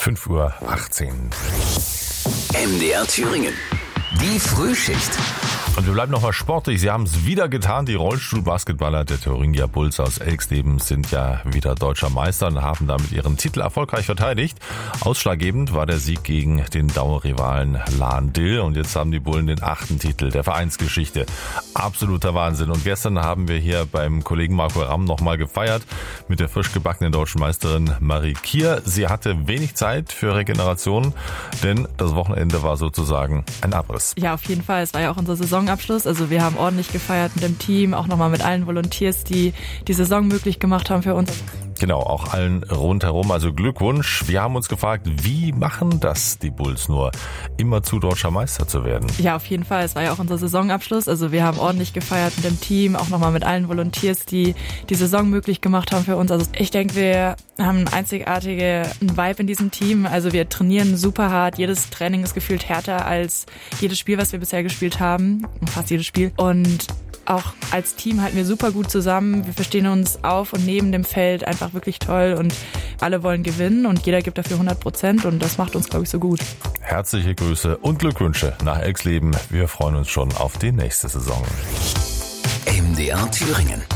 5:18 Uhr. MDR Thüringen. Die Frühschicht. Und wir bleiben nochmal sportlich. Sie haben es wieder getan. Die Rollstuhlbasketballer der Thuringia Bulls aus Elxleben sind ja wieder deutscher Meister und haben damit ihren Titel erfolgreich verteidigt. Ausschlaggebend war der Sieg gegen den Dauerrivalen Lahn-Dill. Und jetzt haben die Bullen den 8. Titel der Vereinsgeschichte. Absoluter Wahnsinn. Und gestern haben wir hier beim Kollegen Marco Ramm nochmal gefeiert mit der frisch gebackenen deutschen Meisterin Marie Kier. Sie hatte wenig Zeit für Regeneration, denn das Wochenende war sozusagen ein Abriss. Ja, auf jeden Fall. Es war ja auch unser Saisonabschluss. Also wir haben ordentlich gefeiert mit dem Team, auch nochmal mit allen Volunteers, die die Saison möglich gemacht haben für uns. Genau, auch allen rundherum. Also Glückwunsch. Wir haben uns gefragt, wie machen das die Bulls nur, immerzu deutscher Meister zu werden? Ja, auf jeden Fall. Es war ja auch unser Saisonabschluss. Also wir haben ordentlich gefeiert mit dem Team, auch nochmal mit allen Volunteers, die die Saison möglich gemacht haben für uns. Also ich denke, wir haben einen einzigartigen Vibe in diesem Team. Also wir trainieren super hart. Jedes Training ist gefühlt härter als jedes Spiel, was wir bisher gespielt haben. Fast jedes Spiel. Und auch als Team halten wir super gut zusammen. Wir verstehen uns auf und neben dem Feld einfach wirklich toll und alle wollen gewinnen und jeder gibt dafür 100% und das macht uns, glaube ich, so gut. Herzliche Grüße und Glückwünsche nach Elxleben. Wir freuen uns schon auf die nächste Saison. MDR Thüringen.